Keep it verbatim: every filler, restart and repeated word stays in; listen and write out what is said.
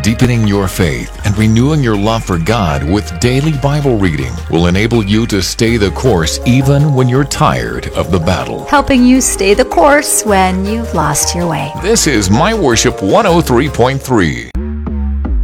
Deepening your faith and renewing your love for God with daily Bible reading will enable you to stay the course even when you're tired of the battle. Helping you stay the course when you've lost your way. This is My Worship one oh three point three.